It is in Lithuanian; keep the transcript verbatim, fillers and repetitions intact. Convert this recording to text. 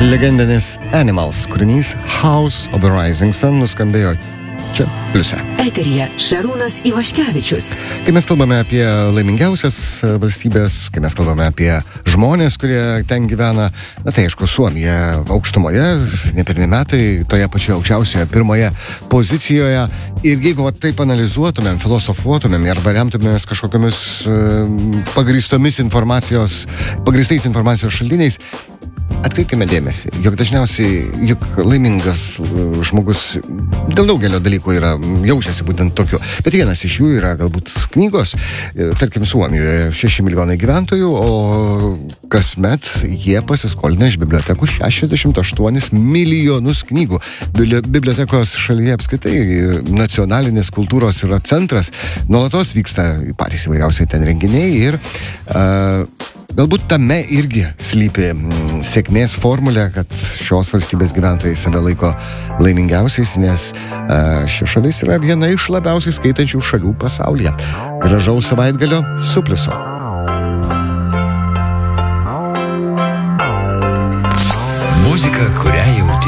Legendinis Animals kūrinys House of the Rising Sun nuskambėjo čia pliuse. Eteryje Šarūnas Ivaškevičius. Kai mes kalbame apie laimingiausias valstybės, kai mes kalbame apie žmonės, kurie ten gyvena, na tai aišku, Suomija aukštumoje, ne pirmi metai, toje pačioje aukščiausioje pirmoje pozicijoje. Ir jeigu va, taip analizuotumėm, filosofuotumėm arba remtumėmės kažkokiamis uh, pagrįstomis informacijos, pagrįstais informacijos šaltiniais, atkreipkime dėmesį, jog dažniausiai, juk laimingas žmogus dėl daugelio dalykų yra, jaučiasi būtent tokiu. Bet vienas iš jų yra galbūt knygos, tarkim Suomijoje šeši milijonai gyventojų, o kasmet jie pasiskolina iš bibliotekų šešiasdešimt aštuonis milijonus knygų. Bibliotekos šalyje apskritai nacionalinės kultūros yra centras, nuolatos vyksta patys įvairiausiai ten renginiai ir uh, galbūt tame irgi slypi mm, sėkmės formulė, kad šios valstybės gyventojai save laiko laimingiausiais, nes uh, ši šalis yra viena iš labiausiai skaitančių šalių pasaulyje. Gražaus savaitgalio su pliusu. Muzika, kurią jauti.